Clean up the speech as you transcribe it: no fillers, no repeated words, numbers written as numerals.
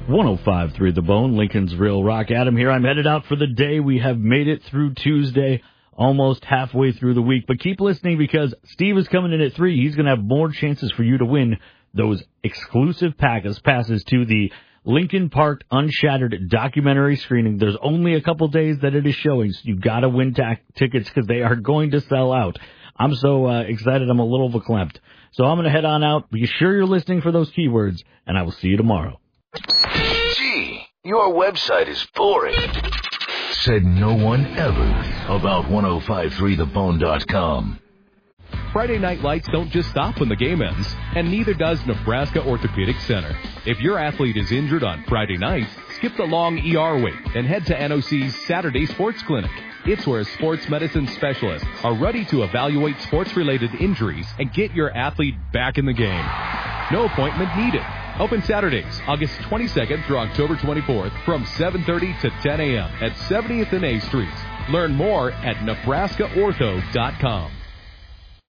105.3 The Bone, Lincoln's Real Rock. Adam here. I'm headed out for the day. We have made it through Tuesday, almost halfway through the week. But keep listening because Steve is coming in at 3. He's going to have more chances for you to win those exclusive passes to the Lincoln Park Unshattered documentary screening. There's only a couple days that it is showing, so you got to win tickets because they are going to sell out. I'm so excited. I'm a little verklempt. So I'm going to head on out. Be sure you're listening for those keywords, and I will see you tomorrow. Gee, your website is boring. Said no one ever about 1053thebone.com. Friday Night Lights don't just stop when the game ends, and neither does Nebraska Orthopedic Center. If your athlete is injured on Friday nights, skip the long ER wait and head to NOC's Saturday Sports Clinic. It's where sports medicine specialists are ready to evaluate sports-related injuries and get your athlete back in the game. No appointment needed. Open Saturdays, August 22nd through October 24th from 7:30 to 10 a.m. at 70th and A Street. Learn more at NebraskaOrtho.com.